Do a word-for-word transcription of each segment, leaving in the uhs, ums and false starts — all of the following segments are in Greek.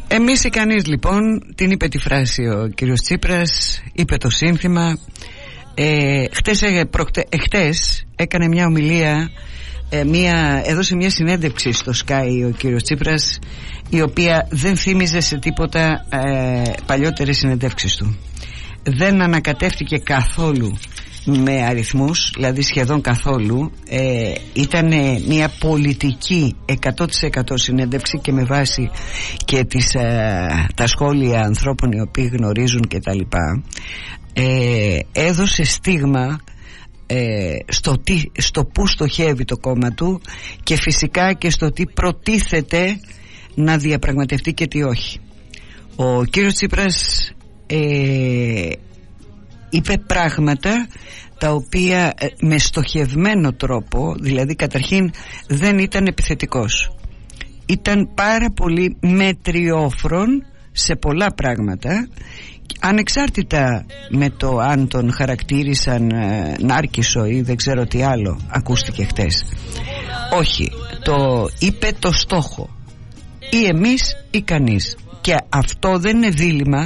Εμείς ικανείς λοιπόν, την είπε τη φράση ο κύριος Τσίπρας, είπε το σύνθημα. ε, χτες, προχτε, εχτες έκανε μια ομιλία, ε, μια, έδωσε μια συνέντευξη στο Sky ο κύριος Τσίπρας, η οποία δεν θύμιζε σε τίποτα ε, παλιότερες συνεντεύξεις του. Δεν ανακατεύτηκε καθόλου με αριθμούς, δηλαδή σχεδόν καθόλου. ε, Ήταν μια πολιτική εκατό τοις εκατό συνέντευξη και με βάση και τις, ε, τα σχόλια ανθρώπων οι οποίοι γνωρίζουν και τα λοιπά. ε, Έδωσε στίγμα ε, στο, τι, στο που στοχεύει το κόμμα του και φυσικά και στο τι προτίθεται να διαπραγματευτεί και τι όχι. Ο κύριος Τσίπρας ε, είπε πράγματα τα οποία με στοχευμένο τρόπο, δηλαδή καταρχήν δεν ήταν επιθετικός, ήταν πάρα πολύ μετριόφρον σε πολλά πράγματα, ανεξάρτητα με το αν τον χαρακτήρισαν ε, νάρκισσο ή δεν ξέρω τι άλλο ακούστηκε χτες. Όχι, το είπε το στόχο, ή εμείς ή κανείς, και αυτό δεν είναι δίλημμα,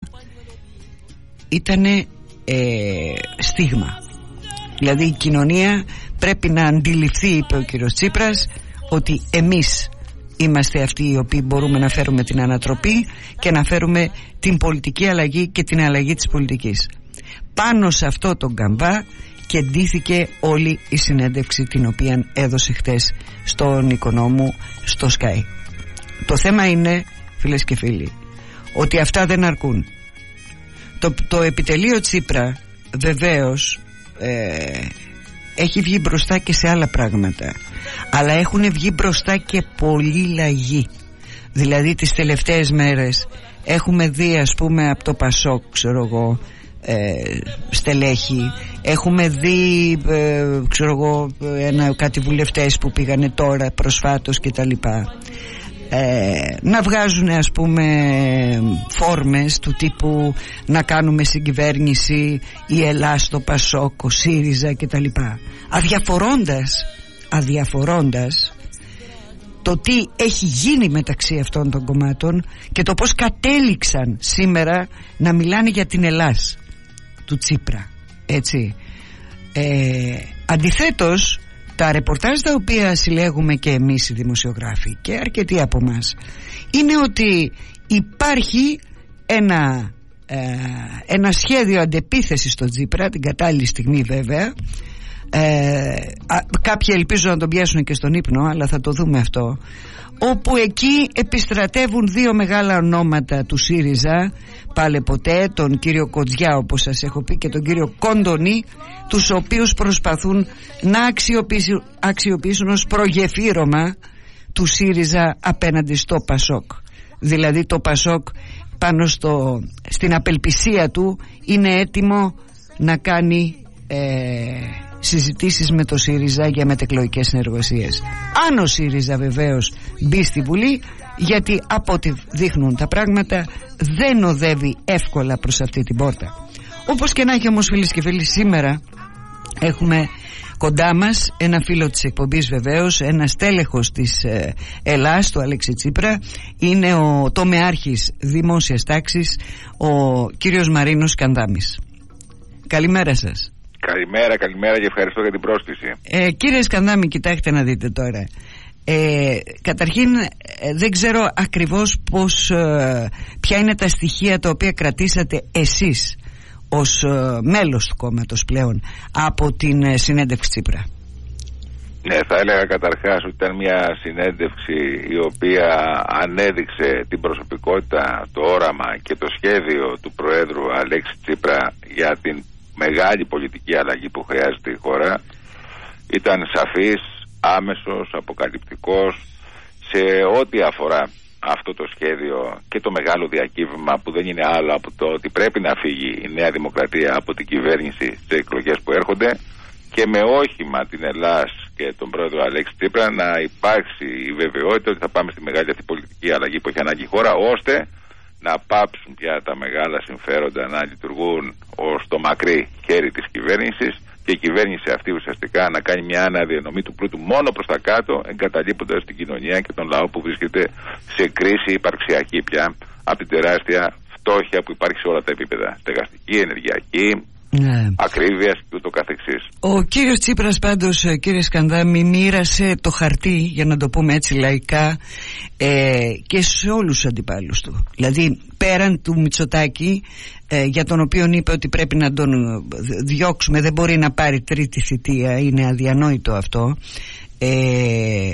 ήτανε Ε, στίγμα. Δηλαδή η κοινωνία πρέπει να αντιληφθεί, είπε ο κύριος Τσίπρας, ότι εμείς είμαστε αυτοί οι οποίοι μπορούμε να φέρουμε την ανατροπή και να φέρουμε την πολιτική αλλαγή και την αλλαγή της πολιτικής. Πάνω σε αυτό τον καμπά κεντήθηκε όλη η συνέντευξη την οποία έδωσε χτες στον Οικονόμου στο Sky. Το θέμα είναι, φίλες και φίλοι, ότι αυτά δεν αρκούν. Το, το επιτελείο Τσίπρα βεβαίως ε, έχει βγει μπροστά και σε άλλα πράγματα, αλλά έχουν βγει μπροστά και πολλοί λαγοί. Δηλαδή τις τελευταίες μέρες έχουμε δει, ας πούμε, από το Πασόκ, ξέρω εγώ, ε, στελέχη, έχουμε δει ε, ξέρω εγώ ένα, κάτι βουλευτές που πήγανε τώρα προσφάτως και τα λοιπά. Ε, να βγάζουν, ας πούμε, φόρμες του τύπου να κάνουμε συγκυβέρνηση η Ελλάς στο Πασόκ, ο ΣΥΡΙΖΑ και τα λοιπά, αδιαφορώντας αδιαφορώντας το τι έχει γίνει μεταξύ αυτών των κομμάτων και το πως κατέληξαν σήμερα να μιλάνε για την Ελλάς του Τσίπρα, έτσι. ε, Αντιθέτως, τα ρεπορτάζ τα οποία συλλέγουμε και εμείς οι δημοσιογράφοι και αρκετοί από μας είναι ότι υπάρχει ένα, ε, ένα σχέδιο αντεπίθεσης στον Τσίπρα, την κατάλληλη στιγμή βέβαια. ε, α, Κάποιοι ελπίζουν να τον πιάσουν και στον ύπνο, αλλά θα το δούμε αυτό, όπου εκεί επιστρατεύουν δύο μεγάλα ονόματα του ΣΥΡΙΖΑ, πάλε ποτέ, τον κύριο Κοτζιά όπως σας έχω πει και τον κύριο Κόντονη, τους οποίους προσπαθούν να αξιοποιήσουν, αξιοποιήσουν ως προγεφύρωμα του ΣΥΡΙΖΑ απέναντι στο Πασόκ. Δηλαδή το Πασόκ πάνω στο, στην απελπισία του είναι έτοιμο να κάνει ε, συζητήσεις με το ΣΥΡΙΖΑ για μετεκλογικές συνεργασίες. Αν ο ΣΥΡΙΖΑ βεβαίως μπει στη Βουλή, γιατί από ό,τι δείχνουν τα πράγματα δεν οδεύει εύκολα προς αυτή την πόρτα. Όπως και να έχει όμως, φίλες και φίλοι, σήμερα έχουμε κοντά μας ένα φίλο της εκπομπής βεβαίως, ένα στέλεχος της ε, Ελλάς, του Αλέξη Τσίπρα, είναι ο τομεάρχης δημόσιας τάξης, ο κύριος Μαρίνος Σκανδάμης. Καλημέρα σας. Καλημέρα, καλημέρα και ευχαριστώ για την πρόσκληση. Ε, κύριε Σκανδάμη, κοιτάξτε να δείτε τώρα. Ε, καταρχήν ε, δεν ξέρω ακριβώς πώς, ε, ποια είναι τα στοιχεία τα οποία κρατήσατε εσείς ως ε, μέλος του κόμματος πλέον από την ε, συνέντευξη Τσίπρα. Ναι, θα έλεγα καταρχάς ότι ήταν μια συνέντευξη η οποία ανέδειξε την προσωπικότητα, το όραμα και το σχέδιο του Προέδρου Αλέξη Τσίπρα για την μεγάλη πολιτική αλλαγή που χρειάζεται η χώρα. Ήταν σαφής, άμεσος, αποκαλυπτικός σε ό,τι αφορά αυτό το σχέδιο και το μεγάλο διακύβημα που δεν είναι άλλο από το ότι πρέπει να φύγει η Νέα Δημοκρατία από την κυβέρνηση στις εκλογές που έρχονται και με όχημα την Ελλάς και τον πρόεδρο Αλέξη Τσίπρα να υπάρξει η βεβαιότητα ότι θα πάμε στη μεγάλη αυτή πολιτική αλλαγή που έχει ανάγκη η χώρα, ώστε να πάψουν πια τα μεγάλα συμφέροντα να λειτουργούν ως το μακρύ χέρι της κυβέρνησης και η κυβέρνηση αυτή ουσιαστικά να κάνει μια αναδιανομή του πλούτου μόνο προς τα κάτω, εγκαταλείποντας την κοινωνία και τον λαό που βρίσκεται σε κρίση υπαρξιακή πια από την τεράστια φτώχεια που υπάρχει σε όλα τα επίπεδα. Στεγαστική, ενεργειακή, ναι, ακρίβειας και ούτω καθεξής. Ο κύριος Τσίπρας πάντως, κύριε Σκανδάμη, μοίρασε το χαρτί, για να το πούμε έτσι λαϊκά, ε, και σε όλους τους αντιπάλους του. Δηλαδή πέραν του Μητσοτάκη, ε, για τον οποίο είπε ότι πρέπει να τον διώξουμε, δεν μπορεί να πάρει τρίτη θητεία, είναι αδιανόητο αυτό, ε,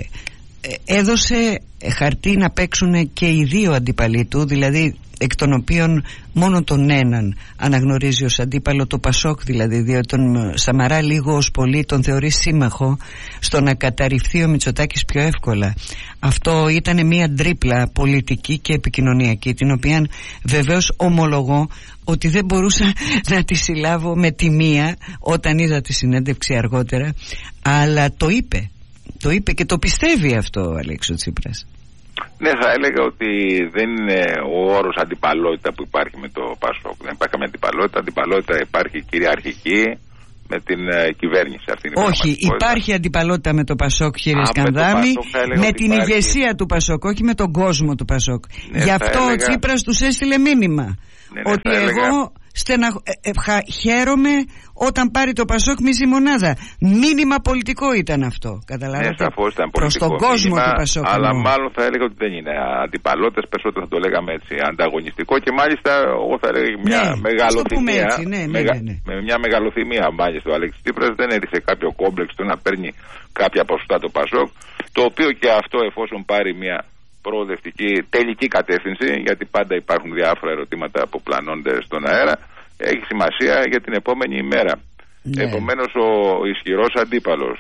έδωσε χαρτί να παίξουν και οι δύο αντίπαλοι του, δηλαδή εκ των οποίων μόνο τον έναν αναγνωρίζει ως αντίπαλο, το Πασόκ δηλαδή, διότι τον Σαμαρά λίγο ως πολύ τον θεωρεί σύμμαχο στο να καταρριφθεί ο Μητσοτάκης πιο εύκολα. Αυτό ήταν μια τρίπλα πολιτική και επικοινωνιακή, την οποία βεβαίως ομολογώ ότι δεν μπορούσα να τη συλλάβω με τη μία όταν είδα τη συνέντευξη αργότερα, αλλά το είπε το είπε και το πιστεύει αυτό ο Αλέξης Τσίπρας. Ναι, θα έλεγα ότι δεν είναι ο όρος αντιπαλότητα που υπάρχει με το Πασόκ. Δεν υπάρχει καμία αντιπαλότητα. Αντιπαλότητα υπάρχει κυριαρχική με την uh, κυβέρνηση. Αυτή είναι. Όχι, υπάρχει αντιπαλότητα με το Πασόκ, κύριε Σκανδάμη, με, με την υπάρχει... ηγεσία του Πασόκ, όχι με τον κόσμο του Πασόκ. Ναι, γι' αυτό έλεγα... ο Τσίπρας τους έστειλε μήνυμα, ναι, ναι, ότι εγώ έλεγα... στενα... ε, ε, χαίρομαι όταν πάρει το Πασόκ μισή μονάδα. Μήνυμα πολιτικό ήταν αυτό. Καταλάβατε. Ναι, σαφώς ήταν πολιτικό. Προς τον κόσμο μήνυμα, του Πασόκ. Αλλά εννοώ. Μάλλον θα έλεγα ότι δεν είναι αντιπαλότητες, περισσότερο θα το λέγαμε έτσι ανταγωνιστικό, και μάλιστα εγώ θα έλεγα μια ναι, μεγαλοθυμία. Έτσι, ναι, ναι, μεγα... ναι, ναι. Με μια μεγαλοθυμία μάλιστα ο Αλέξης Τσίπρας δεν έρισε κάποιο κόμπλεξ το να παίρνει κάποια ποσοστά το Πασόκ, το οποίο και αυτό εφόσον πάρει μια προοδευτική τελική κατεύθυνση, γιατί πάντα υπάρχουν διάφορα ερωτήματα που πλανώνται στον αέρα, έχει σημασία για την επόμενη ημέρα. Ναι. Επομένως ο ισχυρός αντίπαλος,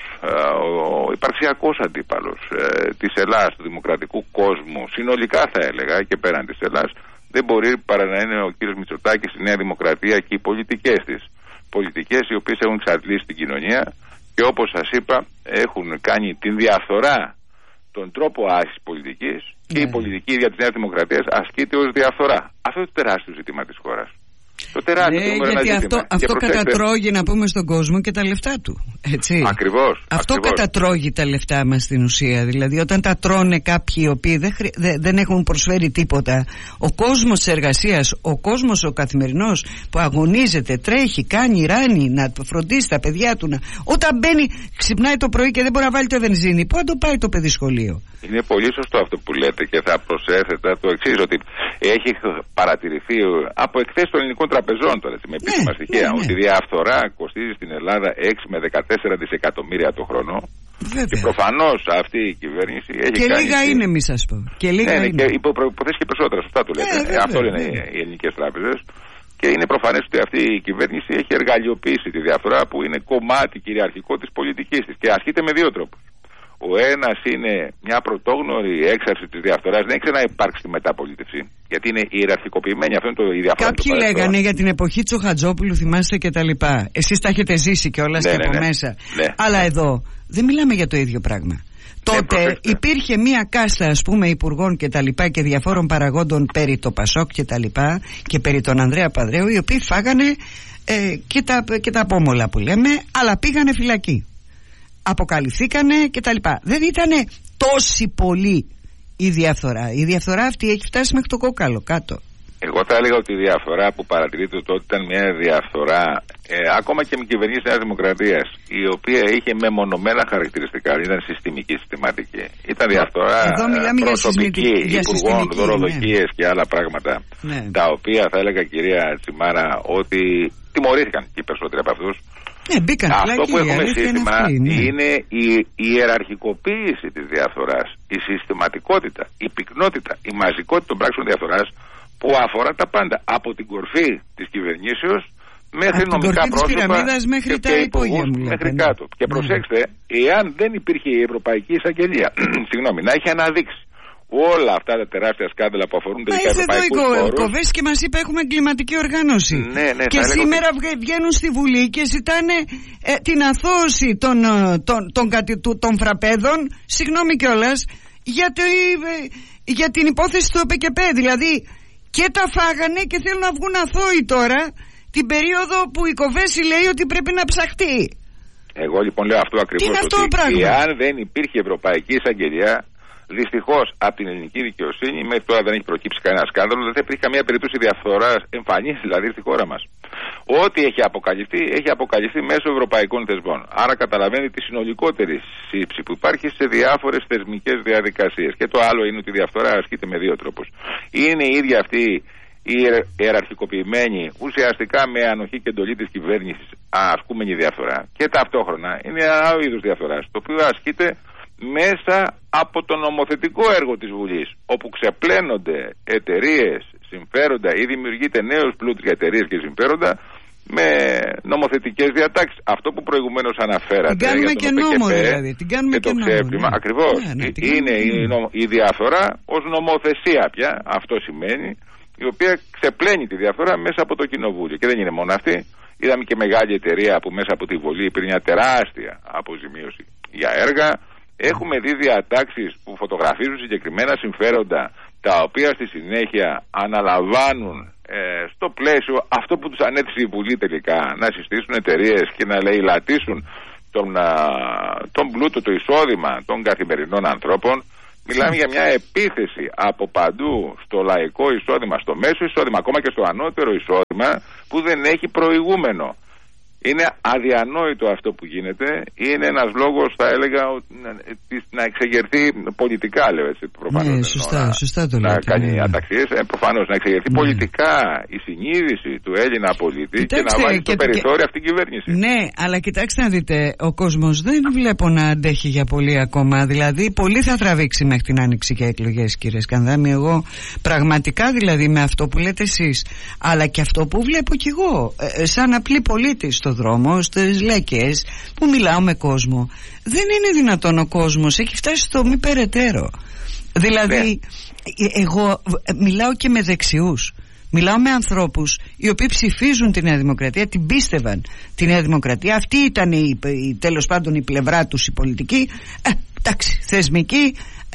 ο υπαρξιακός αντίπαλος ε, της Ελλάδας, του δημοκρατικού κόσμου, συνολικά θα έλεγα και πέραν της Ελλάδας, δεν μπορεί παρά να είναι ο κύριος Μητσοτάκης, η Νέα Δημοκρατία και οι πολιτικές της. Πολιτικές οι οποίες έχουν εξαντλήσει την κοινωνία και όπως σας είπα έχουν κάνει την διαφθορά τον τρόπο άσκησης πολιτικής, ναι, και η πολιτική για της Νέας Δημοκρατίας ασκείται ως διαφθορά. Αυτό είναι το τεράστιο ζήτημα της χώρας. Το τεράστιο, ναι, γιατί αυτό, αυτό κατατρώγει, να πούμε, στον κόσμο και τα λεφτά του. Έτσι. Ακριβώς. Αυτό ακριβώς. κατατρώγει τα λεφτά μας στην ουσία. Δηλαδή, όταν τα τρώνε κάποιοι οι οποίοι δεν, χρη... δεν έχουν προσφέρει τίποτα, ο κόσμος της εργασίας, ο κόσμος ο καθημερινός που αγωνίζεται, τρέχει, κάνει, ράνει, να φροντίσει τα παιδιά του. Να... Όταν μπαίνει, ξυπνάει το πρωί και δεν μπορεί να βάλει το βενζίνη, πού να το πάει το παιδί σχολείο. Είναι πολύ σωστό αυτό που λέτε και θα προσέθετα το εξής, ότι έχει παρατηρηθεί από εκθέσεις των ελληνικών τραπεζών τώρα, με επίσημα στοιχεία, ναι, ναι, ότι η διαφθορά κοστίζει στην Ελλάδα έξι με δεκατέσσερα δισεκατομμύρια το χρόνο. Βέβαια. Και προφανώς αυτή η κυβέρνηση έχει και κάνει. λίγα και... είναι, μη σας πω. Και λίγα ναι, είναι. Και υποθέσει και περισσότερα, σωστά το λέτε. Ε, αυτό είναι οι ελληνικές τράπεζες. Και είναι προφανές ότι αυτή η κυβέρνηση έχει εργαλειοποιήσει τη διαφθορά που είναι κομμάτι κυριαρχικό της πολιτικής της και ασκείται με δύο τρόπους. Ο ένας είναι μια πρωτόγνωρη έξαρση της διαφθοράς, δεν έχει ξαναυπάρξει στη μεταπολίτευση, γιατί είναι ιεραρχικοποιημένη. Αυτό είναι το η διαφορά. Κάποιοι λέγανε για την εποχή Τσοχατζόπουλου, θυμάστε, και τα λοιπά. Εσείς τα έχετε ζήσει κιόλας, ναι, και ναι, από ναι, μέσα. Ναι. Αλλά εδώ δεν μιλάμε για το ίδιο πράγμα. Τότε ναι, υπήρχε μια κάστα, ας πούμε, υπουργών και τα λοιπά και διαφόρων παραγόντων περί το Πασόκ και τα λοιπά και περί τον Ανδρέα Παδρέου, οι οποίοι φάγανε ε, και, τα, και τα απόμολα που λέμε, αλλά πήγανε φυλακή. Αποκαλυφθήκανε και τα λοιπά. Δεν ήτανε τόση πολύ η διαφθορά. Η διαφθορά αυτή έχει φτάσει μέχρι το κόκαλο κάτω. Εγώ θα έλεγα ότι η διαφθορά που παρατηρείται τότε ήταν μια διαφθορά ε, ακόμα και με κυβερνήσεις Νέας Δημοκρατίας, η οποία είχε μεμονωμένα χαρακτηριστικά, δεν ήταν συστημική, συστηματική. Ήταν διαφθορά προσωπική, υπουργών, δωροδοκίες, ναι, και άλλα πράγματα, ναι, τα οποία θα έλεγα, κυρία Τσιμάρα, ότι τιμωρήθηκαν και οι περισσότεροι από αυτούς. Ναι, μπήκαν, αυτό πλάκη, που έχουμε σύστημα είναι, ναι, είναι η, η ιεραρχικοποίηση της διαφθοράς, η συστηματικότητα, η πυκνότητα, η μαζικότητα των πράξεων διαφθοράς που αφορά τα πάντα, από την κορφή της κυβερνήσεως μέχρι από νομικά πρόσωπα μέχρι και, τα και υπουργούς μέχρι κάτω. Και ναι, προσέξτε, εάν δεν υπήρχε η Ευρωπαϊκή Εισαγγελία συγγνώμη, να έχει αναδείξει όλα αυτά τα τεράστια σκάνδαλα που αφορούν τελικά ευρωπαϊκούς φόρους. Μα ήρθε εδώ ο Κοβές και μας είπε έχουμε εγκληματική οργάνωση. Ναι, ναι, και σήμερα ότι... βγαίνουν στη Βουλή και ζητάνε ε, την αθώωση των, των, των, των, των φραπέδων, συγγνώμη κιόλας, για, το, ε, για την υπόθεση του ΟΠΕΚΕΠΕ. Δηλαδή και τα φάγανε και θέλουν να βγουν αθώοι τώρα την περίοδο που η Κοβέση λέει ότι πρέπει να ψαχτεί. Εγώ λοιπόν λέω αυτό ακριβώς. Τι είναι αυτό ότι το πράγμα? εάν δεν υπήρχε Ευρωπαϊκή Εισαγγελία, Δυστυχώς από την ελληνική δικαιοσύνη μέχρι τώρα δεν έχει προκύψει κανένα σκάνδαλο, δεν θα υπήρχε καμία περίπτωση διαφθοράς εμφανής δηλαδή στη χώρα μας. Ό,τι έχει αποκαλυφθεί, έχει αποκαλυφθεί μέσω ευρωπαϊκών θεσμών. Άρα καταλαβαίνει τη συνολικότερη σύψη που υπάρχει σε διάφορες θεσμικές διαδικασίες. Και το άλλο είναι ότι η διαφθορά ασκείται με δύο τρόπους. Είναι η ίδια αυτή η ιεραρχικοποιημένη, ουσιαστικά με ανοχή και εντολή της κυβέρνησης ασκούμενη διαφθορά. Και ταυτόχρονα είναι ένα άλλο είδος διαφθοράς, το οποίο ασκείται μέσα από το νομοθετικό έργο της Βουλής, όπου ξεπλένονται εταιρείες, συμφέροντα ή δημιουργείται νέος πλούτος για εταιρείες και συμφέροντα με νομοθετικές διατάξεις. Αυτό που προηγουμένως αναφέρατε. Την κάνουμε και νόμο δηλαδή. Την κάνουμε και, και το νόμο. Ξέπλυμα, Ναι. ακριβώς. Ναι, ναι, είναι η, νομ, η διαφθορά ως νομοθεσία πια, αυτό σημαίνει, η οποία ξεπλένει τη διαφθορά μέσα από το κοινοβούλιο. Και δεν είναι μόνο αυτή. Είδαμε και μεγάλη εταιρεία που μέσα από τη Βουλή πήρε μια τεράστια αποζημίωση για έργα. Έχουμε δει διατάξεις που φωτογραφίζουν συγκεκριμένα συμφέροντα, τα οποία στη συνέχεια αναλαμβάνουν ε, στο πλαίσιο αυτό που τους ανέθεσε η Βουλή τελικά, να συστήσουν εταιρείες και να λαιλατίσουν τον, α, τον πλούτο, το εισόδημα των καθημερινών ανθρώπων. Μιλάμε για μια επίθεση από παντού στο λαϊκό εισόδημα, στο μέσο εισόδημα, ακόμα και στο ανώτερο εισόδημα, που δεν έχει προηγούμενο. Είναι αδιανόητο αυτό που γίνεται. Είναι ένας λόγος, θα έλεγα, να εξεγερθεί πολιτικά, λέω έτσι. Προφανώς, ναι, σωστά, να, σωστά το να λέτε, κάνει ναι. αταξίες. Ε, προφανώς να εξεγερθεί ναι. πολιτικά η συνείδηση του Έλληνα πολίτη. Κοιτάξτε, και να βάλει στο περιθώριο και... αυτή την κυβέρνηση. Ναι, αλλά κοιτάξτε να δείτε, ο κόσμος δεν βλέπω να αντέχει για πολύ ακόμα. Δηλαδή, πολύ θα τραβήξει μέχρι την άνοιξη και εκλογές, κύριε Σκανδάμη. Εγώ πραγματικά δηλαδή με αυτό που λέτε εσείς, αλλά και αυτό που βλέπω κι εγώ, ε, σαν απλή πολίτη στο δρόμο, στις λέκες που μιλάω με κόσμο, δεν είναι δυνατόν ο κόσμος, έχει φτάσει στο μη περαιτέρω. Δηλαδή ναι. εγώ μιλάω και με δεξιούς, μιλάω με ανθρώπους οι οποίοι ψηφίζουν τη Νέα Δημοκρατία, την πίστευαν τη Νέα Δημοκρατία, αυτή ήταν η, η, τέλος πάντων η πλευρά τους η πολιτική, ε, εντάξει, θεσμική,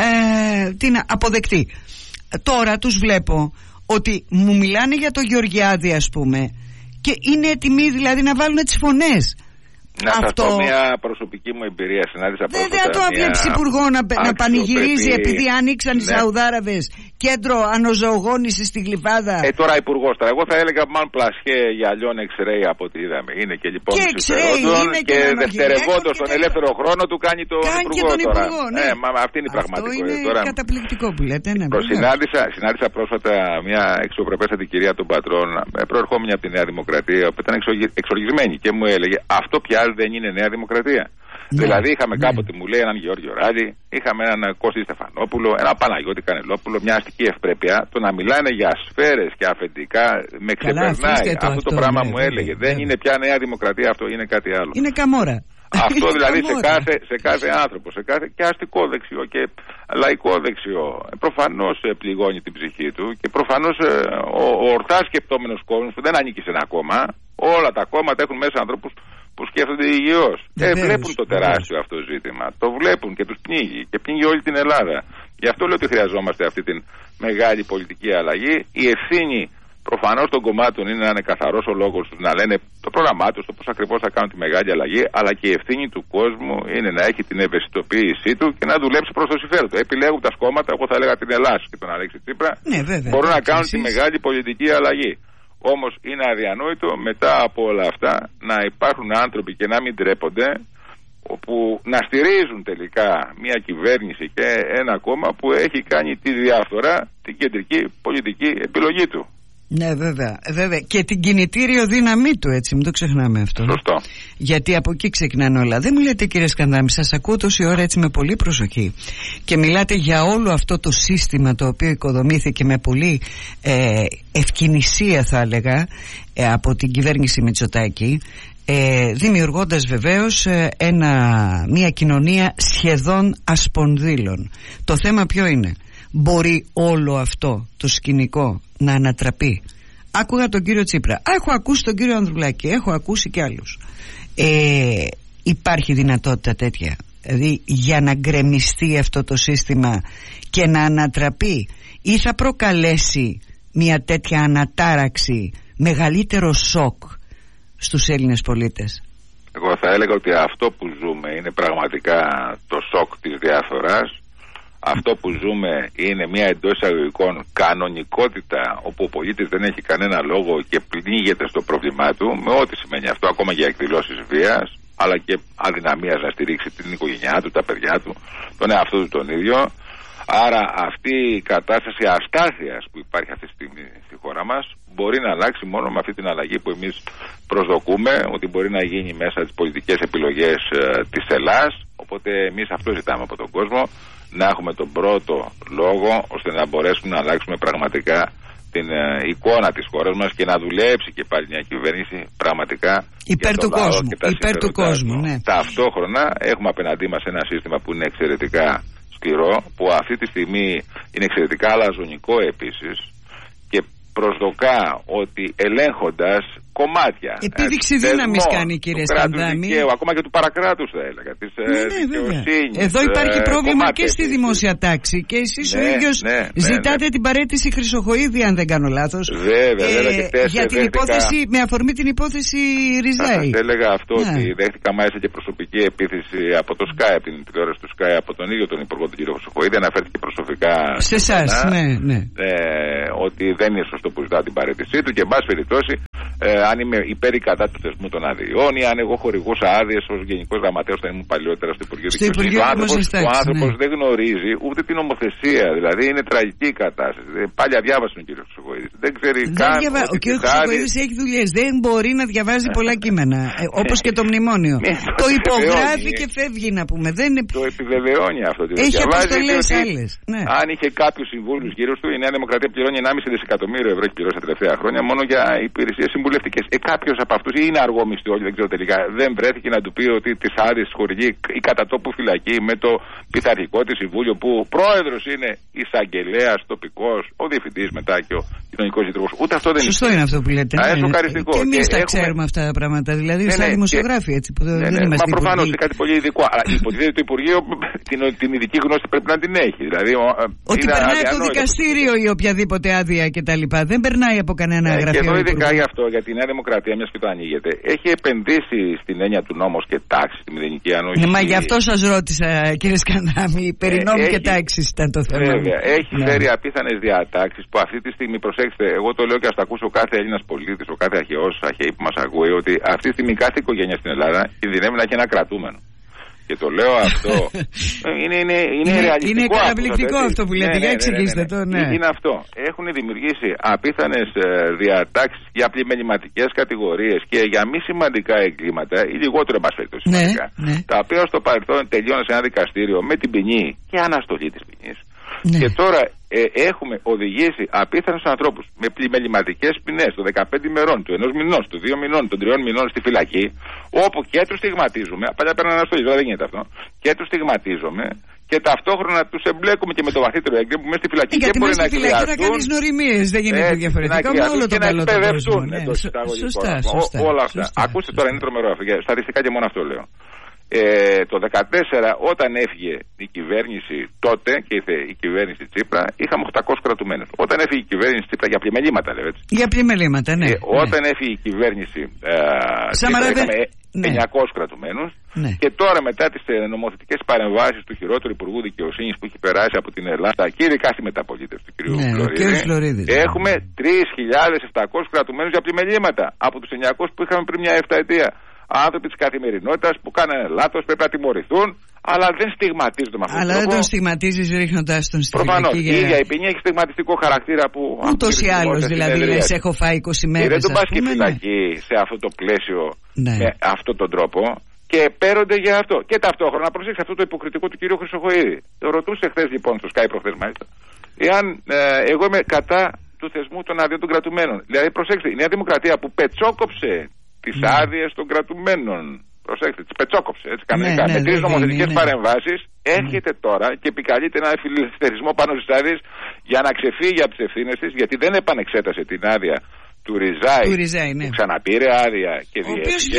ε, την αποδεκτή. Τώρα τους βλέπω ότι μου μιλάνε για το Γεωργιάδη, ας πούμε, και είναι έτοιμοι δηλαδή να βάλουν τις φωνές. Να αυτό... σας πω μια προσωπική μου εμπειρία. Συνάντησα πρόσφατα. Δεν το βλέπεις υπουργό να, να πανηγυρίζει επειδή ανοίξαν οι ναι. Σαουδάραβες κέντρο αναζωογόνησης στη Γλυφάδα. Ε, τώρα υπουργός. Τώρα, εγώ θα έλεγα μαν πλασχέ για λιόν X-ray από ό,τι είδαμε. Είναι και λοιπόν συμφερόντων και, και δευτερευόντως τον ελεύθερο χρόνο του κάνει τον κάνει υπουργό. Τον τώρα. υπουργό ναι. Ε, μα, αυτή είναι η πραγματικότητα. Αυτό είναι τώρα, καταπληκτικό που λέτε. Ναι, συνάντησα, συνάντησα πρόσφατα μια εξωπρεπέστατη κυρία των πατρών, προερχόμενη από τη Νέα Δημοκρατία, που ήταν εξοργισμένη και μου έλεγε αυτό πια δεν είναι Νέα Δημοκρατία. Ναι, δηλαδή είχαμε ναι. κάποτε, μου λέει, έναν Γεώργιο Ράλη, είχαμε έναν Κώστη Στεφανόπουλο, ένα Παναγιώτη Κανελόπουλο, μια αστική ευπρέπεια. Το να μιλάνε για σφαίρες και αφεντικά με ξεπερνάει. Αυτό, αυτό το πράγμα ναι, μου έλεγε. Ναι, δεν ναι. είναι πια Νέα Δημοκρατία, αυτό είναι κάτι άλλο. Είναι καμόρα. Αυτό δηλαδή σε κάθε, σε κάθε άνθρωπο, σε κάθε και αστικό δεξιό και λαϊκό δεξιό. Προφανώς πληγώνει την ψυχή του και προφανώς ο, ο ορθά σκεπτόμενος κόσμος που δεν ανήκει σε ένα κόμμα, όλα τα κόμματα έχουν μέσα ανθρώπους που σκέφτονται υγιώς. Ε, βλέπουν το τεράστιο αυτό ζήτημα. Το βλέπουν και τους πνίγει και πνίγει όλη την Ελλάδα. Γι' αυτό λέω ότι χρειαζόμαστε αυτή την μεγάλη πολιτική αλλαγή. Η ευθύνη προφανώς των κομμάτων είναι να είναι καθαρός ο λόγος τους, να λένε το πρόγραμμά τους, το πώς ακριβώς θα κάνουν τη μεγάλη αλλαγή, αλλά και η ευθύνη του κόσμου είναι να έχει την ευαισθητοποίησή του και να δουλέψει προς το συμφέρον του. Επιλέγουν τα κόμματα, εγώ θα έλεγα την Ελλάδα και τον Αλέξη Τσίπρα, ναι, βέβαια, μπορούν να κάνουν εσείς... τη μεγάλη πολιτική αλλαγή. Όμως είναι αδιανόητο μετά από όλα αυτά να υπάρχουν άνθρωποι και να μην τρέπονται, όπου να στηρίζουν τελικά μια κυβέρνηση και ένα κόμμα που έχει κάνει τη διαφθορά την κεντρική πολιτική επιλογή του. Ναι, βέβαια, βέβαια. Και την κινητήριο δύναμή του, έτσι, μην το ξεχνάμε αυτό. Σωστό. Γιατί από εκεί ξεκινάνε όλα. Δεν μου λέτε, κύριε Σκανδάμη, σας ακούω τόση ώρα έτσι με πολύ προσοχή. Και μιλάτε για όλο αυτό το σύστημα το οποίο οικοδομήθηκε με πολύ ε, ευκαινησία, θα έλεγα, ε, από την κυβέρνηση Μητσοτάκη. Ε, δημιουργώντας βεβαίως ε, ένα, μια κοινωνία σχεδόν ασπονδύλων. Το θέμα ποιο είναι? Μπορεί όλο αυτό το σκηνικό να ανατραπεί? Άκουγα τον κύριο Τσίπρα, έχω ακούσει τον κύριο Ανδρουλάκη, έχω ακούσει και άλλους. ε, Υπάρχει δυνατότητα τέτοια, δηλαδή για να γκρεμιστεί αυτό το σύστημα και να ανατραπεί, ή θα προκαλέσει μια τέτοια ανατάραξη μεγαλύτερο σοκ στους Έλληνες πολίτες? Εγώ θα έλεγα ότι αυτό που ζούμε είναι πραγματικά το σοκ της διαφθοράς, αυτό που ζούμε είναι μια εντός εισαγωγικών κανονικότητα, όπου ο πολίτης δεν έχει κανένα λόγο και πνίγεται στο πρόβλημά του, με ό,τι σημαίνει αυτό, ακόμα για εκδηλώσεις βίας, αλλά και αδυναμίας να στηρίξει την οικογένειά του, τα παιδιά του, τον εαυτό του τον ίδιο. Άρα αυτή η κατάσταση αστάθειας που υπάρχει αυτή τη στιγμή στη χώρα μας μπορεί να αλλάξει μόνο με αυτή την αλλαγή που εμείς προσδοκούμε ότι μπορεί να γίνει μέσα στις πολιτικές επιλογές ε, της Ελλάδας. Οπότε εμείς αυτό ζητάμε από τον κόσμο, να έχουμε τον πρώτο λόγο ώστε να μπορέσουμε να αλλάξουμε πραγματικά την ε, εικόνα της χώρας μας και να δουλέψει και πάλι μια κυβέρνηση πραγματικά υπέρ του κόσμου. Υπέρ του κόσμου, ναι. Ταυτόχρονα έχουμε απέναντί μας ένα σύστημα που είναι εξαιρετικά σκληρό, που αυτή τη στιγμή είναι εξαιρετικά αλαζονικό επίσης και προσδοκά ότι ελέγχοντας κομμάτια επίδειξη δύναμης κάνει, κύριε Σκανδάμη, ακόμα και του παρακράτους θα έλεγα, της ναι, ναι, δικαιοσύνης. Εδώ υπάρχει πρόβλημα και στη δημόσια τάξη και εσείς ναι, ο ίδιος ναι, ναι, ζητάτε ναι, ναι. την παραίτηση Χρυσοχοΐδη, αν δεν κάνω λάθος, βέβαια, ε, βέβαια, και για την δέχτηκα, υπόθεση, με αφορμή την υπόθεση Ριζάη. Θα έλεγα αυτό ναι. ότι δέχτηκα μάλιστα και προσωπική επίθεση από το Sky, από την τηλεόραση του Sky, από τον ίδιο τον Υπουργό τον κύριο Χρυσοχοΐδη, αναφέρθηκε προσωπικά σε εσάς, ναι, ναι. Ε, ότι δεν είναι σωστό που ζητά την παραίτησή του και εν πάση περιπτώσει ε, αν είμαι υπέρ ή κατά του θεσμού των αδειών ή αν εγώ χορηγούσα άδειες ως Γενικός Γραμματέος όταν ήμουν παλιότερα στο Υπουργείο Δικαιοσύνης. Ο άνθρωπος, ο άνθρωπος ναι. δεν γνωρίζει ούτε την νομοθεσία, δηλαδή είναι τραγική η κατάσταση. Πάλι αδιάβασε τον κύριο Χρυσοχοΐδη. Δεν ξέρει δεν καν. Διαβα... Ο κύριος Χρυσοχοΐδης έχει δουλειές. Δεν μπορεί να διαβάζει πολλά κείμενα. ε, όπως και το μνημόνιο. Το υπογράφει και φεύγει, να πούμε. Δεν... Το επιβεβαιώνει αυτό. Έχει αποστολές άλλες. Ναι. Αν είχε κάποιους συμβούλους γύρω του, η Νέα Δημοκρατία πληρώνει ενάμιση δισεκατομμύριο ευρώ, έχει πληρώσει τα τελευταία χρόνια μόνο για υπηρεσίες συμβουλευτικές. Ε, κάποιος από αυτούς είναι αργόμιστοι όλοι, δεν ξέρω τελικά. Δεν βρέθηκε να του πει ότι τις άδειες χορηγεί η κατατόπου φυλακή με το πειθαρχικό της συμβούλιο που πρόεδρος είναι εισαγγελέας τοπικός, ο διευθυντής μετά και ο κοινωνικός λειτουργός. Ούτε αυτό δεν είναι. Σωστό είναι αυτό που λέτε. Α, ναι, σοκαριστικό. Και εμείς τα έχουμε... ξέρουμε αυτά τα πράγματα. Δηλαδή, ναι, σαν ναι, δημοσιογράφοι έτσι. Που ναι, δεν ναι, είμαστε. Μα προφανώς είναι κάτι πολύ ειδικό. Αλλά υποτίθεται το Υπουργείο την, την ειδική γνώση πρέπει να την έχει. Δηλαδή, ότι περνάει από το δικαστήριο ή οποιαδήποτε άδεια κτλ. Δεν περνάει από κανένα ναι, γραφείο. Και εδώ ειδικά γι' αυτό, για τη Νέα Δημοκρατία, μια και το ανοίγεται, έχει επενδύσει στην έννοια του νόμου και τάξη, στη μηδενική ανοχή. Ναι, μα γι' αυτό σας ρώτησα, κύριε Σκανδάμη, περί νόμου ε, και τάξη ήταν το θέμα. Βέβαια, έχει ναι. φέρει απίθανες διατάξεις που αυτή τη στιγμή, προσέξτε, εγώ το λέω και ας το ακούσει ο κάθε Έλληνας πολίτης, ο κάθε αρχαιός, αρχαίοι που μας ακούει, ότι αυτή τη στιγμή κάθε οικογένεια στην Ελλάδα κινδυνεύει να έχει ένα κρατούμενο. Και το λέω αυτό. είναι, είναι, είναι, είναι ρεαλιστικό. Είναι καταπληκτικό αυτό, αυτό που λέτε. Για εξηγήστε το. Ναι. Είναι αυτό. Έχουν δημιουργήσει απίθανες ε, διατάξεις για πλημεληματικές κατηγορίες και για μη σημαντικά εγκλήματα ή λιγότερο εμπασφαίρετο σημαντικά. Ναι, ναι. Τα οποία στο παρελθόν τελειώνουν σε ένα δικαστήριο με την ποινή και αναστολή της ποινής. Ναι. Και τώρα ε, έχουμε οδηγήσει απίθανους ανθρώπους με πλημεληματικές ποινές των δεκαπέντε ημερών, του ενός μηνός, του δύο μηνών, των τριών μηνών στη φυλακή, όπου και τους στιγματίζουμε, παλιά παίρνουν αναστολή, τώρα δεν γίνεται αυτό, και τους στιγματίζουμε και ταυτόχρονα τους εμπλέκουμε και με το βαθύτερο έγκλημα που μέσα στη φυλακή. Γιατί μπορεί να εκβιαστούν. Να κάνεις νοημίες, δεν γίνεται ε, διαφορετικά. Με όλο το καλό του κόσμου. Ναι, σωστά, σωστά. Όλα αυτά. Ακούστε τώρα, είναι τρομερό αυτό. Στατιστικά και μόνο αυτό λέω. Ε, το δύο χιλιάδες δεκατέσσερα όταν έφυγε η κυβέρνηση τότε και ήρθε η κυβέρνηση Τσίπρα είχαμε οκτακόσιους κρατουμένους. Όταν έφυγε η κυβέρνηση Τσίπρα για πλημελήματα λέτε έτσι. Για πλημελήματα ναι, ε, όταν ναι. έφυγε η κυβέρνηση ε, Τσίπρα είχαμε ναι. εννιακόσιους κρατουμένους ναι. και τώρα μετά τις ε, νομοθετικές παρεμβάσεις του χειρότερου Υπουργού Δικαιοσύνης που έχει περάσει από την Ελλάδα και ειδικά στη μεταπολίτευση του κ. Ναι, Φλωρίδη έχουμε τρεις χιλιάδες επτακόσιους κρατουμένους για πλημελήματα από τους εννιακόσιους που είχαμε πριν μια εφταετία. Άνθρωποι της καθημερινότητας που κάνανε λάθος πρέπει να τιμωρηθούν, αλλά δεν στιγματίζονται με αυτόν τον τρόπο. Αλλά δεν τον στιγματίζεις ρίχνοντας τον στη φυλακή. Προφανώς. Η ίδια η ποινή έχει στιγματιστικό χαρακτήρα που. Ούτως ή άλλως δηλαδή λες έχω φάει είκοσι μέρες. Δεν τον πας και φυλακή σε αυτό το πλαίσιο ναι. με αυτόν τον τρόπο και πέρονται για αυτό. Και ταυτόχρονα προσέξτε αυτό το υποκριτικό του κυρίου Χρυσοχοΐδη. Το ρωτούσε χθες λοιπόν στο Sky προχθές μάλιστα. Εάν ε, εγώ είμαι κατά του θεσμού των αδειών των κρατουμένων. Δηλαδή προσέξτε η Νέα Δημοκρατία που πετσόκοψε τις ναι. άδειες των κρατουμένων. Προσέξτε, τις πετσόκοψε έτσι κανονικά. Ναι, ναι, με τρεις νομοθετικές ναι. παρεμβάσεις έρχεται ναι. τώρα και επικαλείται ένα φιλελευθερισμό πάνω στις άδειες για να ξεφύγει από τις ευθύνες της, γιατί δεν επανεξέτασε την άδεια του Ριζάη, του Ριζάη ναι. που ξαναπήρε άδεια και διέφυγε,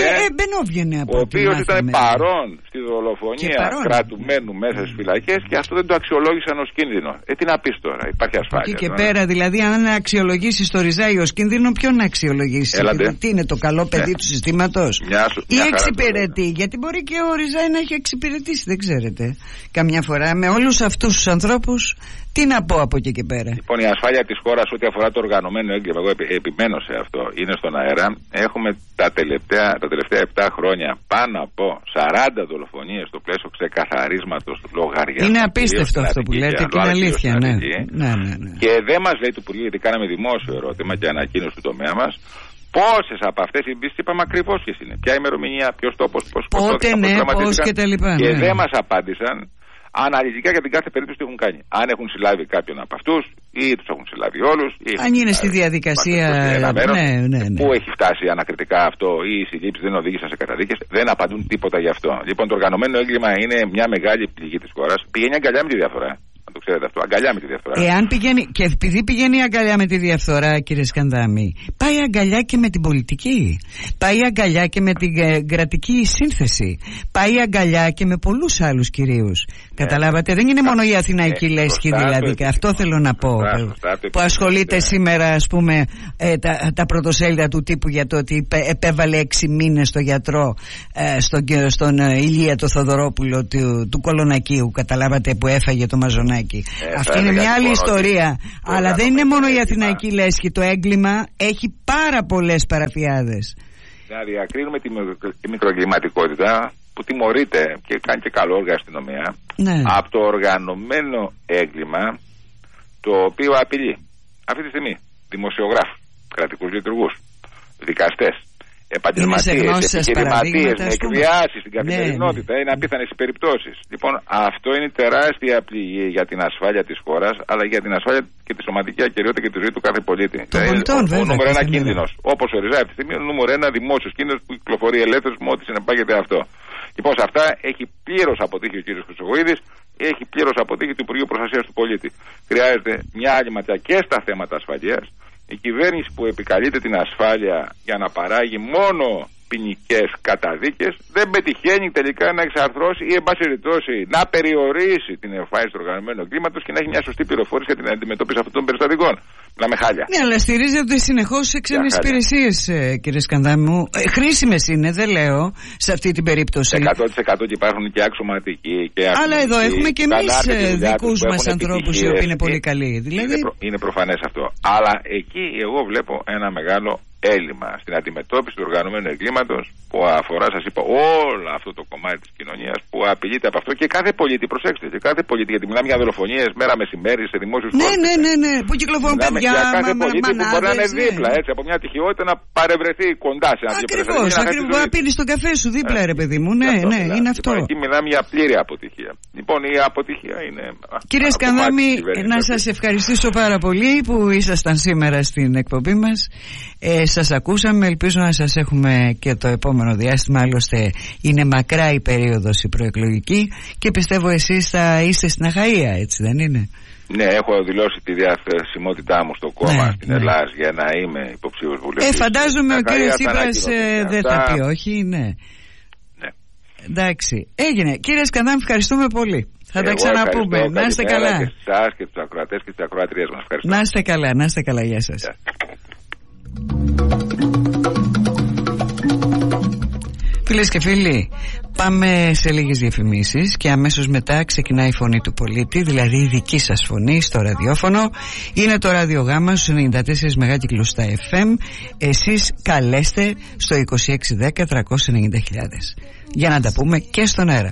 ο οποίος ήταν παρόν στη δολοφονία κρατουμένου μέσα στις φυλακές και αυτό δεν το αξιολόγησαν ως κίνδυνο. Ε, τι να πεις τώρα, υπάρχει ασφάλεια. Και, και πέρα δηλαδή, αν αξιολογήσεις το Ριζάη ως κίνδυνο, ποιον να αξιολογήσεις? Τι είναι, το καλό παιδί yeah. του συστήματος ή εξυπηρετεί? Γιατί μπορεί και ο Ριζάη να έχει εξυπηρετήσει, δεν ξέρετε. Καμιά φορά με όλους αυτούς τους ανθρώπους, τι να πω από εκεί και πέρα. Λοιπόν, η ασφάλεια της χώρας ό,τι αφορά το οργανωμένο έγκλημα, εγώ επιμένω σε αυτό, είναι στον αέρα. Έχουμε τα τελευταία, τα τελευταία επτά χρόνια πάνω από σαράντα δολοφονίες στο πλαίσιο ξεκαθαρίσματος λογαριασμού. Είναι απίστευτο αυτό που λέτε και είναι αλήθεια. Ναι. Ναι, ναι, ναι. Και δεν μας λέει το Υπουργείο, γιατί κάναμε δημόσιο ερώτημα και ανακοίνωση του τομέα μας, πόσες από αυτές οι μπίστες είπαμε ακριβώς ποιες είναι. Ποια ημερομηνία, ποιος τόπος, πώς πότε, ναι, πώς και τα λοιπά. Και ναι. δεν μας απάντησαν αναλυτικά για την κάθε περίπτωση τι έχουν κάνει. Αν έχουν συλλάβει κάποιον από αυτούς ή τους έχουν συλλάβει όλους. Αν είναι στη διαδικασία. Μέρος, ναι, ναι, ναι. Πού έχει φτάσει ανακριτικά αυτό ή οι συλλήψεις δεν οδήγησαν σε καταδίκες, δεν απαντούν τίποτα γι' αυτό. Λοιπόν, το οργανωμένο έγκλημα είναι μια μεγάλη πληγή της χώρας. Πηγαίνει αγκαλιά με τη διαφορά. Να το ξέρετε αυτό. Αγκαλιά με τη διαφθορά. Εάν πηγαίνει, και επειδή πηγαίνει αγκαλιά με τη διαφθορά, κύριε Σκανδάμη, πάει αγκαλιά και με την πολιτική. Πάει αγκαλιά και με την ε, κρατική σύνθεση. Πάει αγκαλιά και με πολλούς άλλους κυρίους. Ναι. Καταλάβατε, δεν είναι μόνο η Αθηναϊκή ναι, λέσχη δηλαδή. Και αυτό θέλω να πω. Σωστά, σωστά, που ασχολείται ναι. σήμερα, ας πούμε, ε, τα, τα πρωτοσέλιδα του τύπου για το ότι επέβαλε έξι μήνες στο γιατρό, ε, στον, στον ε, Ηλία το Θοδωρόπουλο του, του Κολονακίου. Καταλάβατε, που έφαγε το μαζονάκι. Ε, Αυτή είναι μια άλλη ιστορία. Αλλά δεν είναι μόνο η Αθηναϊκή λέσχη. Το έγκλημα έχει πάρα πολλές παραφιάδες. Να διακρίνουμε τη, τη μικροεγκληματικότητα που τιμωρείται και κάνει και καλό έργο αστυνομία ναι. από το οργανωμένο έγκλημα το οποίο απειλεί αυτή τη στιγμή δημοσιογράφους, κρατικούς λειτουργούς, δικαστές, επαγγελματίες, επιχειρηματίες, με εκβιάσεις στην καθημερινότητα, ναι, ναι. είναι απίθανες οι περιπτώσεις. Λοιπόν, αυτό είναι τεράστια πληγή για την ασφάλεια της χώρας, αλλά για την ασφάλεια και τη σωματική ακεραιότητα και τη ζωή του κάθε πολίτη. Πολιτών, ο, ο νούμερο ένα κίνδυνος, όπως ορίζεται αυτή τη στιγμή, ο νούμερο ένα δημόσιος κίνδυνος που κυκλοφορεί ελεύθερος με ό,τι συνεπάγεται αυτό. Λοιπόν, σε αυτά έχει πλήρως αποτύχει ο κ. Χρυσοχοΐδης, έχει πλήρως αποτύχει το Υπουργείο Προστασίας του Πολίτη. Χρειάζεται μια άλλη ματιά και στα θέματα ασφαλείας. Η κυβέρνηση που επικαλείται την ασφάλεια για να παράγει μόνο ποινικές καταδίκες δεν πετυχαίνει τελικά να εξαρθρώσει ή εν πάση περιπτώσει να περιορίσει την εμφάνιση του οργανωμένου εγκλήματος και να έχει μια σωστή πληροφόρηση για την αντιμετώπιση αυτών των περιστατικών. Μιλάμε χάλια. Ναι, αλλά στηρίζεται συνεχώς σε ξένες υπηρεσίες, κύριε Σκανδάμη μου. Ε, χρήσιμες είναι, δεν λέω, σε αυτή την περίπτωση. εκατό τοις εκατό και υπάρχουν και αξιωματικοί και ακτιβιστές. Αλλά εδώ έχουμε και εμείς δικούς μας ανθρώπους οι οποίοι είναι πολύ καλοί. Δηλαδή... Είναι, προ, είναι προφανές αυτό. Αλλά εκεί εγώ βλέπω ένα μεγάλο έλλειμμα στην αντιμετώπιση του οργανωμένου εγκλήματος που αφορά, σας είπα, όλο αυτό το κομμάτι της κοινωνίας που απειλείται από αυτό και κάθε πολίτη, προσέξτε, και κάθε πολίτη, γιατί μιλάμε για δολοφονίες μέρα μεσημέρι σε δημόσιους ναι, χώρους. Ναι, ναι, ναι, που κυκλοφορούν παιδιά, για κάθε μα, πολίτη μανάδες, που μπορεί να είναι ναι. δίπλα, έτσι, από μια τυχιότητα να παρευρεθεί κοντά σε ένα τέτοιο Ακριβώς, ακριβώς, να πίνεις τον καφέ σου δίπλα, ρε παιδί μου, ναι, ναι, είναι αυτό. Εκεί μιλάμε για πλήρη αποτυχία. Λοιπόν, η αποτυχία είναι. Κύριε Σκανδάμη, να σας ευχαριστήσω πάρα πολύ που ήσασταν σήμερα στην εκπομπή μας. Ε, σας ακούσαμε, ελπίζω να σας έχουμε και το επόμενο διάστημα, άλλωστε είναι μακρά η περίοδος η προεκλογική και πιστεύω εσείς θα είστε στην Αχαΐα, έτσι δεν είναι? Ναι, έχω δηλώσει τη διαθεσιμότητά μου στο κόμμα ναι, στην ναι. Ελλάδα για να είμαι υποψήφιος βουλευτής. Ε, φαντάζομαι ο κύριος Τσίπρας ε, δεν θα πει όχι, ναι. ναι. Εντάξει, έγινε. Κύριε Σκανδάμη, ευχαριστούμε πολύ. Θα τα ξαναπούμε. Να είστε καλά. Και εσάς και τους ακροατές και τις ακροατρίες μας. Ευχαριστώ. Να είστε καλά, να είστε καλά. Γεια σας. Yeah. Φίλες και φίλοι, πάμε σε λίγες διαφημίσεις και αμέσως μετά ξεκινάει η φωνή του πολίτη, δηλαδή η δική σας φωνή στο ραδιόφωνο. Είναι το ραδιογάμμα στους ενενήντα τέσσερα μεγάκυκλους στα εφ εμ. Εσείς καλέστε στο είκοσι έξι δέκα τριακόσια ενενήντα χιλιάδες για να τα πούμε και στον αέρα.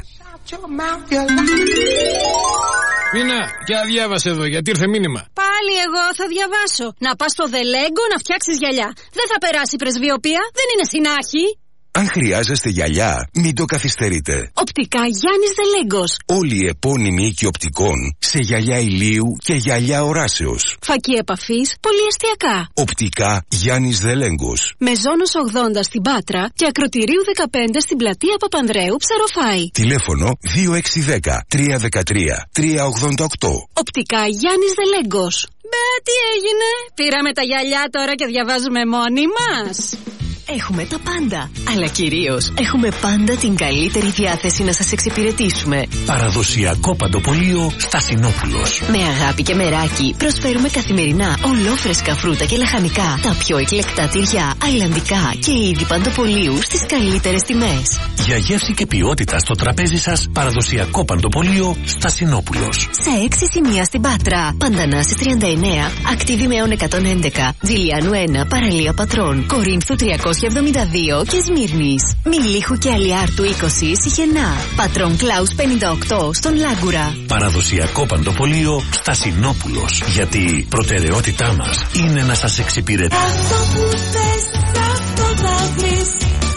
Μίνα, για διάβασε εδώ, γιατί ήρθε μήνυμα. Πάλι εγώ θα διαβάσω. Να πας στο Δελέγκο να φτιάξεις γυαλιά. Δεν θα περάσει η πρεσβειοποία, δεν είναι συνάχη. Αν χρειάζεστε γυαλιά, μην το καθυστερείτε. Οπτικά Γιάννης Δελέγκος. Όλοι οι επώνυμοι οίκοι οπτικών σε γυαλιά ηλίου και γυαλιά οράσεως. Φακή επαφής, πολυεστιακά. Οπτικά Γιάννης Δελέγκος. Μεζόνος ογδόντα στην Πάτρα και Ακροτηρίου δεκαπέντε στην πλατεία Παπανδρέου, Ψαροφάη. Τηλέφωνο δύο έξι ένα μηδέν τρία ένα τρία τρία ογδόντα οκτώ. Οπτικά Γιάννης Δελέγκος. Μπε, τι έγινε? Πήραμε τα γυαλιά τώρα και διαβάζουμε μόνοι μας. Έχουμε τα πάντα, αλλά κυρίως έχουμε πάντα την καλύτερη διάθεση να σας εξυπηρετήσουμε. Παραδοσιακό παντοπολείο Στασινόπουλος. Με αγάπη και μεράκι προσφέρουμε καθημερινά ολόφρεσκα φρούτα και λαχανικά, τα πιο εκλεκτά τυριά, αιλαντικά και είδη παντοπολίου στις καλύτερες τιμές. Για γεύση και ποιότητα στο τραπέζι σας, παραδοσιακό παντοπολείο Στασινόπουλος. Σε έξι σημεία στην Πάτρα, Παντανάσης τριάντα εννέα, Ακτίβη εκατόν έντεκα, Τζιλιάνου ένα, Παραλία Πατρών, Κορίνθου τριακόσια εβδομήντα δύο και Σμύρνης. Μιλίχου και Αλιάρτου είκοσι, Σιχενά. Πατρών Κλάους πενήντα οκτώ στον Λάγκουρα. Παραδοσιακό παντοπολείο Στασινόπουλος. Γιατί προτεραιότητά μας είναι να σας εξυπηρετεί. Αυτό που θες, αυτό θα βρεις.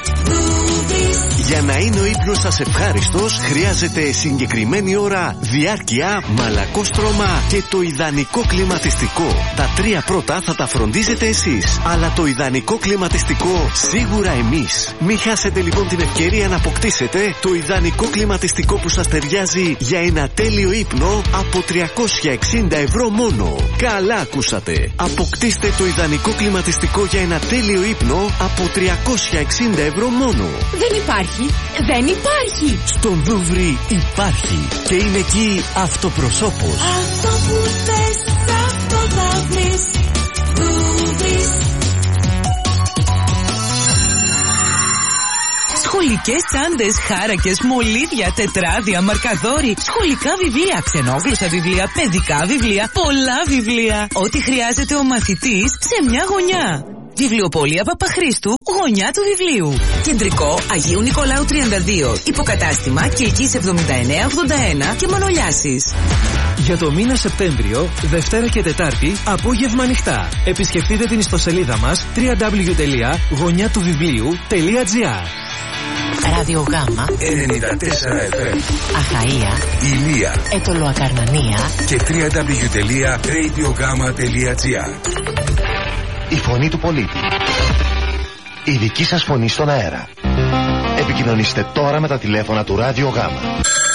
Για να είναι ο ύπνος σας ευχάριστος, χρειάζεται συγκεκριμένη ώρα, διάρκεια, μαλακόστρωμα και το ιδανικό κλιματιστικό. Τα τρία πρώτα θα τα φροντίζετε εσείς, αλλά το ιδανικό κλιματιστικό σίγουρα εμείς. Μην χάσετε λοιπόν την ευκαιρία να αποκτήσετε το ιδανικό κλιματιστικό που σας ταιριάζει για ένα τέλειο ύπνο από τριακόσια εξήντα ευρώ μόνο. Καλά ακούσατε. Αποκτήστε το ιδανικό κλιματιστικό για ένα τέλειο ύπνο από τριακόσια εξήντα ευρώ μόνο. Δεν υπάρχει. Δεν υπάρχει. Στον Δούβρι υπάρχει. Και είναι εκεί αυτοπροσώπος. Αυτό που θες, αυτό θα βρεις. Δούβρις. Σχολικές τσάντες, χάρακες, μολύβια, τετράδια, μαρκαδόροι, σχολικά βιβλία, ξενόγλωσσα βιβλία, παιδικά βιβλία, πολλά βιβλία. Ό,τι χρειάζεται ο μαθητής σε μια γωνιά. Βιβλιοπωλεία Παπαχρήστου, γωνιά του βιβλίου. Κεντρικό Αγίου Νικολάου τριάντα δύο. Υποκατάστημα Κυλκής εβδομήντα εννέα ογδόντα ένα και Μανολιάσης. Για το μήνα Σεπτέμβριο, Δευτέρα και Τετάρτη, απόγευμα ανοιχτά. Επισκεφτείτε την ιστοσελίδα μας double-u double-u double-u τελεία γωνιά του βιβλίου τελεία τζι άρ. Ραδιογάμα ενενήντα τέσσερα εφ εμ. Αχαΐα, Ηλία Ετωλοακαρνανία και double-u double-u double-u τελεία ραδιογάμα τελεία τζι άρ. Η φωνή του πολίτη. Η δική σας φωνή στον αέρα. Επικοινωνήστε τώρα με τα τηλέφωνα του Ραδιογάμα.